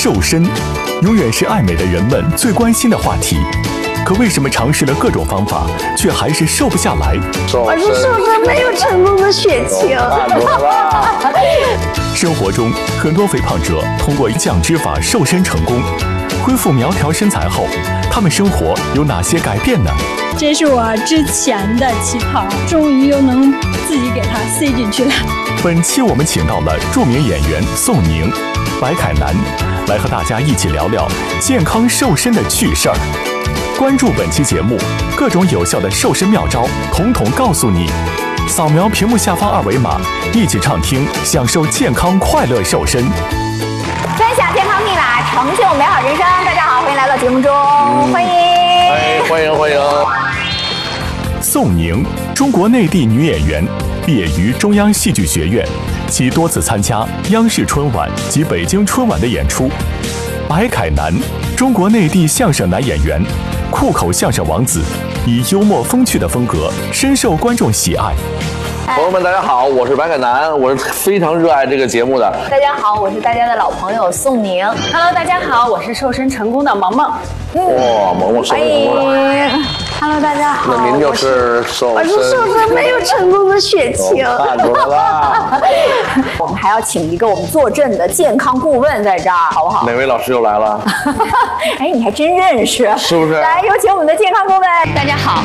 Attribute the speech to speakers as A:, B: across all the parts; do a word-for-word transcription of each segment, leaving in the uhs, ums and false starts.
A: 瘦身，永远是爱美的人们最关心的话题。可为什么尝试了各种方法，却还是瘦不下来？
B: 我是瘦身没有成功的雪晴。
A: 生活中，很多肥胖者通过降脂法瘦身成功，恢复苗条身材后，他们生活有哪些改变呢？
C: 这是我之前的旗袍，终于又能自己给它塞进去了。
A: 本期我们请到了著名演员宋宁、白凯南，来和大家一起聊聊健康瘦身的趣事儿。关注本期节目，各种有效的瘦身妙招，统统告诉你。扫描屏幕下方二维码，一起畅听，享受健康快乐瘦身。
D: 分享健康秘法，成就美好人生。大家好，欢迎来到节目中，嗯、欢迎，
B: 哎，欢迎欢迎。
A: 宋宁，中国内地女演员，毕业于中央戏剧学院，其多次参加央视春晚及北京春晚的演出。白凯南，中国内地相声男演员，酷口相声王子，以幽默风趣的风格深受观众喜爱。
B: 朋友们，大家好，我是白凯南，我是非常热爱这个节目的。
D: 大家好，我是大家的老朋友宋宁。
C: Hello， 大家好，我是瘦身成功的萌萌。
B: 哇，萌萌瘦身成功了。
D: Hello， 大家好。
B: 那您就是瘦身，
D: 我是瘦身没有成功的雪晴。
B: 看出来了。
D: 我们还要请一个我们坐镇的健康顾问在这儿，好不好？
B: 哪位老师又来了？
D: 哎，你还真认识，
B: 是不是？
D: 来，有请我们的健康顾问。大家好。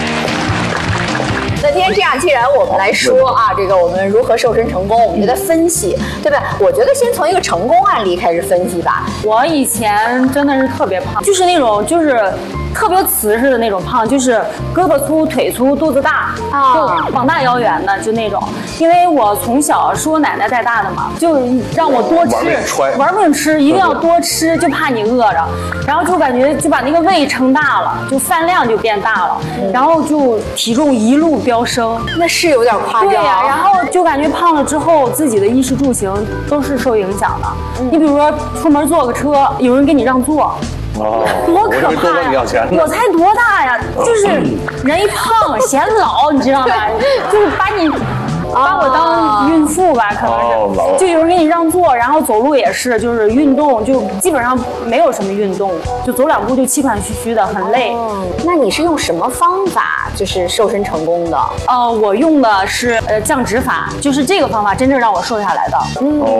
D: 那今天这样，既然我们来说啊，这个我们如何瘦身成功，我们就在分析，对吧？我觉得先从一个成功案例开始分析吧。
C: 我以前真的是特别胖，就是那种就是特别瓷实的那种胖，就是胳膊粗、腿粗、肚子大，啊，就膀大腰圆的，就那种。因为我从小是我奶奶带大的嘛，就让我多吃，玩命吃，一定要多吃，就怕你饿着。然后就感觉就把那个胃撑大了，就饭量就变大了，嗯、然后就体重一路飙升，
D: 那是有点夸张。
C: 对呀、啊，然后就感觉胖了之后，自己的衣食住行都是受影响的。嗯、你比如说出门坐个车，有人给你让座。
B: 哦，
C: 多可怕呀！我才多大呀？就是人一胖显老，你知道吗？就是把你把我当孕妇吧，可能是。就有人给你让座，然后走路也是，就是运动就基本上没有什么运动，就走两步就气喘吁吁的，很累。
D: 嗯，那你是用什么方法就是瘦身成功的？
C: 呃，我用的是呃降脂法，就是这个方法真正让我瘦下来的。嗯。